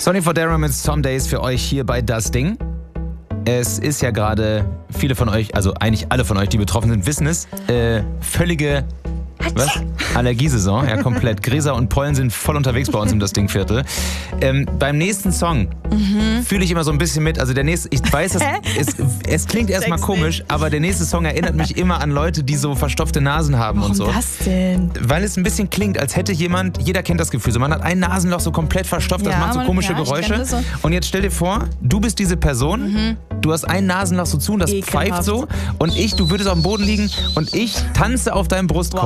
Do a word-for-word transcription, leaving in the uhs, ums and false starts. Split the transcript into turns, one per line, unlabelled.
Sonny Fodera mit Some Days für euch hier bei Das Ding. Es ist ja gerade, viele von euch, also eigentlich alle von euch, die betroffen sind, wissen es, äh, völlige was? Allergiesaison, ja komplett. Gräser und Pollen sind voll unterwegs bei uns im Das Ding-Viertel. Ähm, beim nächsten Song mhm. fühle ich immer so ein bisschen mit, also der nächste, ich weiß, es, es, es klingt erstmal komisch, aber der nächste Song erinnert mich immer an Leute, die so verstopfte Nasen haben.
Warum
und so.
Warum das denn?
Weil es ein bisschen klingt, als hätte jemand, jeder kennt das Gefühl, so man hat ein Nasenloch so komplett verstopft, das
ja,
macht so
man,
komische
ja,
Geräusche.
So.
Und jetzt stell dir vor, du bist diese Person, mhm. du hast ein Nasenloch so zu und das
Ekelhaft.
pfeift so und ich, du würdest auf dem Boden liegen und ich tanze auf deinem Brustkorb